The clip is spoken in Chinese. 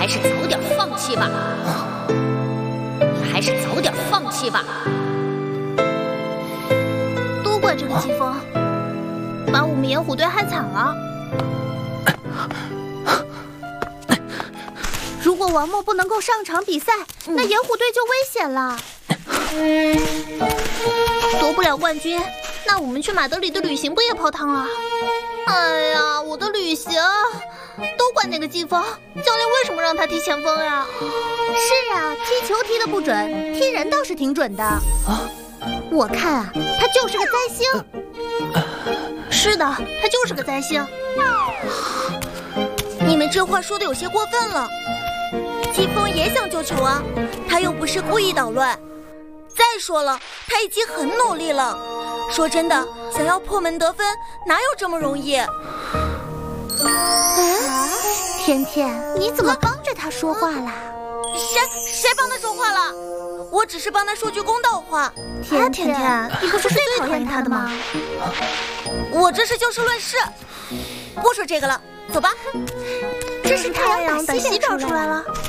是早点放弃吧。你还是早点放弃吧。 都怪这个季风，把我们野虎队害惨了。如果王默不能够上场比赛，那野虎队就危险了。夺不了冠军，那我们去马德里的旅行不也泡汤了？哎呀，我的旅行都怪那个季风，教练为什么让他踢前锋呀？是啊，踢球踢得不准，踢人倒是挺准的。我看啊，他就是个灾星。是的，他就是个灾星。你们这话说的有些过分了。季风也想救球啊，他又不是故意捣乱。再说了，他已经很努力了。说真的，想要破门得分，哪有这么容易？甜甜，你怎么帮着他说话啦？谁帮他说话了？我只是帮他说句公道话。甜甜，你不是最讨厌他的吗？我这是就事论事，不说这个了，走吧。这是太阳打西边出来了。